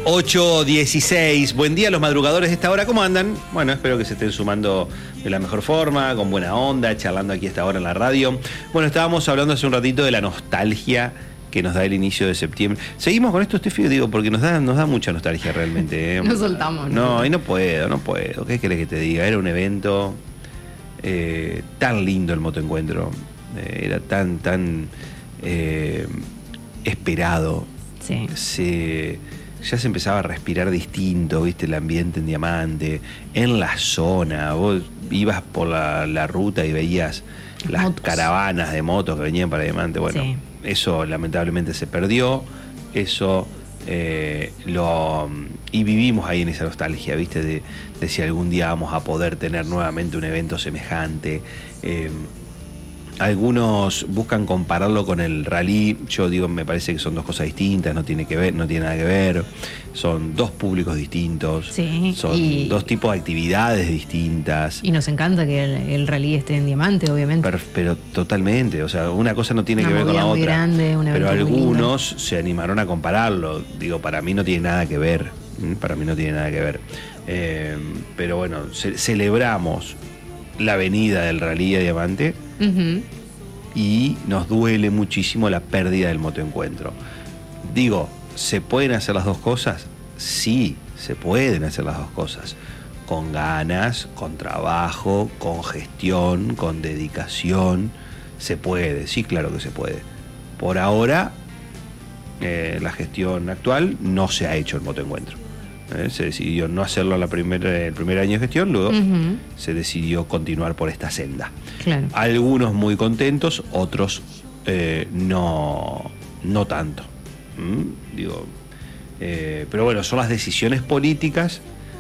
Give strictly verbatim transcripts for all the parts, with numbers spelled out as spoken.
ocho dieciséis, buen día a los madrugadores de esta hora, ¿cómo andan? Bueno, espero que se estén sumando de la mejor forma, con buena onda, charlando aquí a esta hora en la radio. Bueno, estábamos hablando hace un ratito de la nostalgia que nos da el inicio de septiembre. Seguimos con esto, Steffi, digo, porque nos da, nos da mucha nostalgia realmente. ¿eh? No soltamos. No, y no puedo, no puedo. ¿Qué querés que te diga? Era un evento eh, tan lindo el motoencuentro. Eh, era tan, tan eh, esperado. Sí. Se... ya se empezaba a respirar distinto, viste, el ambiente en Diamante, en la zona, vos ibas por la, la ruta y veías las, las motos. Caravanas de motos que venían para Diamante, bueno, sí. Eso lamentablemente se perdió, eso eh, lo y vivimos ahí en esa nostalgia, viste, de, de si algún día vamos a poder tener nuevamente un evento semejante. eh, Algunos buscan compararlo con el rally. Yo digo, me parece que son dos cosas distintas, no tiene que ver, no tiene nada que ver. Son dos públicos distintos, sí, son y, dos tipos de actividades distintas. Y nos encanta que el, el rally esté en Diamante, obviamente. Pero, pero totalmente, o sea, una cosa no tiene una que ver con la muy otra. Grande, un pero algunos se animaron a compararlo. Digo, para mí no tiene nada que ver. Para mí no tiene nada que ver. Eh, pero bueno, ce- celebramos la venida del rally a Diamante. Uh-huh. Y nos duele muchísimo la pérdida del motoencuentro. Digo, ¿se pueden hacer las dos cosas? Sí, se pueden hacer las dos cosas. Con ganas, con trabajo, con gestión, con dedicación. Se puede, sí, claro que se puede. Por ahora, eh, la gestión actual no se ha hecho el motoencuentro. Eh, se decidió no hacerlo la primera, el primer año de gestión, luego uh-huh. se decidió continuar por esta senda. Claro. Algunos muy contentos, otros eh, no, no tanto. ¿Mm? Digo, eh, pero bueno, son las decisiones políticas.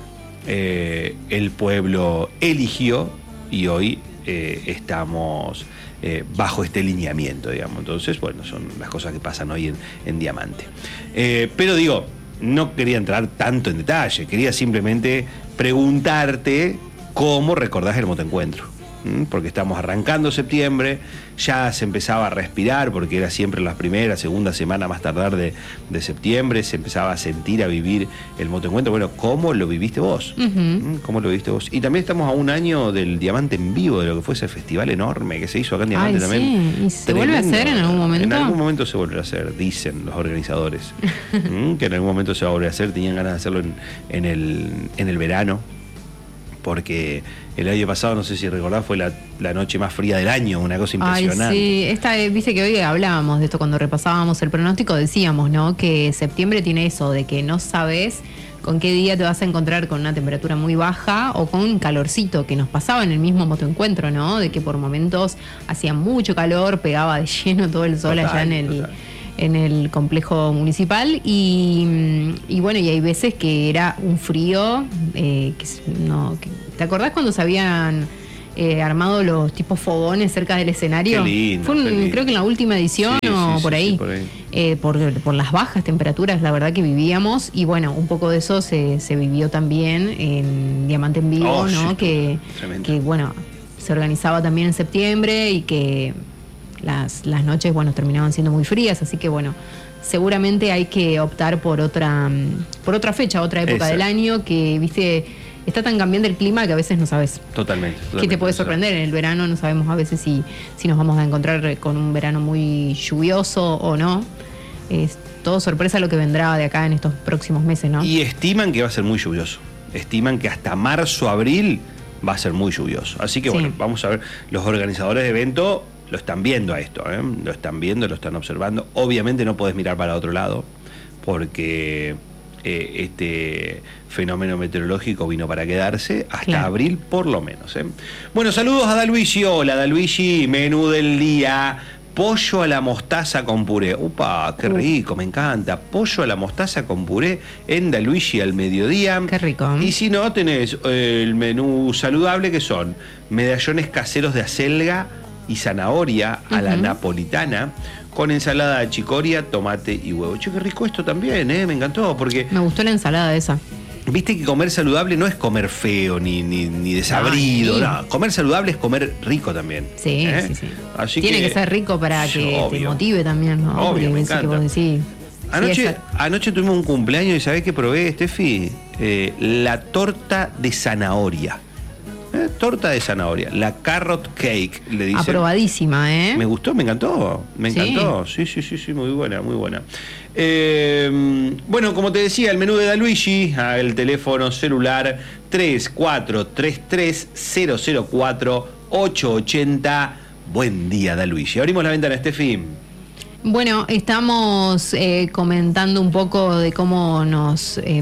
Eh, el pueblo eligió y hoy eh, estamos eh, bajo este lineamiento, digamos. Entonces, bueno, son las cosas que pasan hoy en, en Diamante. Eh, pero digo, no quería entrar tanto en detalle, quería simplemente preguntarte cómo recordás el motoencuentro. Porque estamos arrancando septiembre, ya se empezaba a respirar, porque era siempre la primera, segunda semana más tardar de, de septiembre, se empezaba a sentir, a vivir el motoencuentro. Bueno, ¿cómo lo viviste vos? Uh-huh. ¿Cómo lo viviste vos? Y también estamos a un año del Diamante en Vivo, de lo que fue ese festival enorme que se hizo acá en Diamante. Ay, también. Sí. ¿Y se Tremendo. vuelve a hacer en algún momento? En algún momento se vuelve a hacer, dicen los organizadores. Que en algún momento se va a volver a hacer, tenían ganas de hacerlo en, en, el, en el verano, porque el año pasado, no sé si recordás, fue la, la noche más fría del año, una cosa impresionante. Ay, sí, esta, viste que hoy hablábamos de esto cuando repasábamos el pronóstico, decíamos, ¿no? Que septiembre tiene eso, de que no sabes con qué día te vas a encontrar con una temperatura muy baja o con un calorcito, que nos pasaba en el mismo motoencuentro, ¿no? De que por momentos hacía mucho calor, pegaba de lleno todo el sol total, allá en el... Total. en el complejo municipal y, y bueno, y hay veces que era un frío eh, que no que, ¿te acordás cuando se habían eh, armado los tipos fogones cerca del escenario? Qué lindo, Fue un, qué lindo. Creo que en la última edición sí, o sí, por, sí, ahí, sí, por ahí. Eh, por, por las bajas temperaturas, la verdad que vivíamos, y bueno, un poco de eso se, se vivió también en Diamante en Vivo, oh, ¿no? Sí, que, que bueno, se organizaba también en septiembre y que Las, las noches, bueno, terminaban siendo muy frías, así que bueno, seguramente hay que optar por otra por otra fecha, otra época Exacto. del año, que, viste, está tan cambiante el clima que a veces no sabes totalmente, totalmente qué te puede sorprender. En el verano no sabemos a veces si, si nos vamos a encontrar con un verano muy lluvioso o no. Es todo sorpresa lo que vendrá de acá en estos próximos meses, ¿no? Y estiman que va a ser muy lluvioso. Estiman que hasta marzo, abril va a ser muy lluvioso. Así que sí. Bueno, vamos a ver, los organizadores de evento lo están viendo a esto, ¿eh? Lo están viendo, lo están observando. Obviamente no podés mirar para otro lado, porque eh, este fenómeno meteorológico vino para quedarse hasta claro. abril por lo menos, ¿eh? Bueno, saludos a Daluigi. Hola, Daluigi, menú del día. Pollo a la mostaza con puré. Upa, qué rico, me encanta. Pollo a la mostaza con puré en Daluigi al mediodía. Qué rico. Y si no, tenés eh, el menú saludable, que son medallones caseros de acelga y zanahoria a uh-huh. la napolitana, con ensalada de chicoria, tomate y huevo. Che, qué rico esto también, ¿eh? Me encantó, porque... Me gustó la ensalada esa. Viste que comer saludable no es comer feo ni, ni, ni desabrido, no, sí. no. Comer saludable es comer rico también. Sí, ¿eh? sí, sí. Así Tiene que, que ser rico para que obvio. te motive también, ¿no? Obvio, porque me eso encanta. que vos decís, Anoche, sí, anoche tuvimos un cumpleaños y ¿sabés qué probé, Steffi? Eh, la torta de zanahoria. ¿Eh? Torta de zanahoria. La carrot cake, le dicen. Aprobadísima, ¿eh? Me gustó, me encantó. Me encantó. Sí, sí, sí, sí, muy buena, muy buena. Eh, bueno, como te decía, el menú de Daluigi, el teléfono celular tres cuatro tres tres cero cero cuatro ocho ocho cero. Buen día, Daluigi. Abrimos la ventana, Steffi. Bueno, estamos eh, comentando un poco de cómo nos... Eh,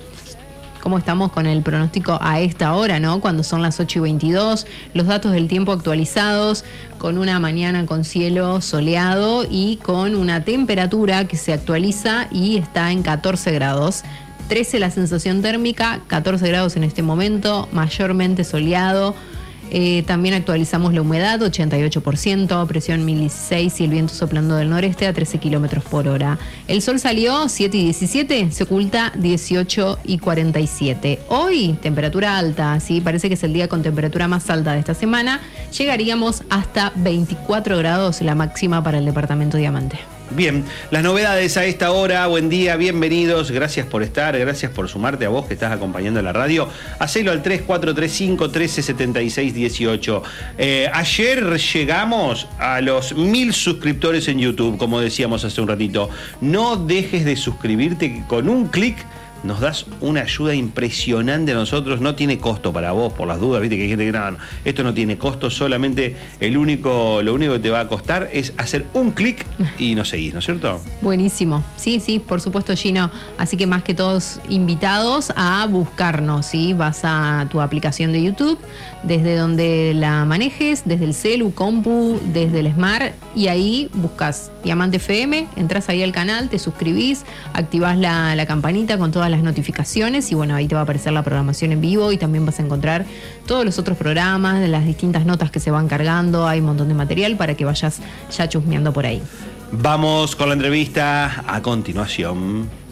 cómo estamos con el pronóstico a esta hora, ¿no? Cuando son las ocho y veintidós, los datos del tiempo actualizados, con una mañana con cielo soleado y con una temperatura que se actualiza y está en catorce grados. trece la sensación térmica, catorce grados en este momento, mayormente soleado. Eh, también actualizamos la humedad, ochenta y ocho por ciento, presión mil dieciséis y el viento soplando del noreste a trece kilómetros por hora. El sol salió siete y diecisiete, se oculta dieciocho y cuarenta y siete. Hoy, temperatura alta, ¿sí? Parece que es el día con temperatura más alta de esta semana. Llegaríamos hasta veinticuatro grados, la máxima para el departamento Diamante. Bien, las novedades a esta hora, buen día, bienvenidos, gracias por estar, gracias por sumarte a vos que estás acompañando la radio. Hacelo al tres cuatro tres cinco, uno tres siete seis uno ocho. Eh, ayer llegamos a los mil suscriptores en YouTube, como decíamos hace un ratito. No dejes de suscribirte, que con un clic nos das una ayuda impresionante a nosotros, no tiene costo para vos, por las dudas, viste que hay gente que no, no, esto no tiene costo, solamente el único, lo único que te va a costar es hacer un clic y nos seguís, ¿no es cierto? Buenísimo, sí, sí, por supuesto, Gino, así que más que todos invitados a buscarnos, ¿sí? Vas a tu aplicación de YouTube, desde donde la manejes, desde el celu, compu, desde el Smart, y ahí buscas Diamante F M, entras ahí al canal, te suscribís, activás la, la campanita con todas las notificaciones y bueno, ahí te va a aparecer la programación en vivo y también vas a encontrar todos los otros programas, de las distintas notas que se van cargando, hay un montón de material para que vayas ya chusmeando por ahí. Vamos con la entrevista a continuación.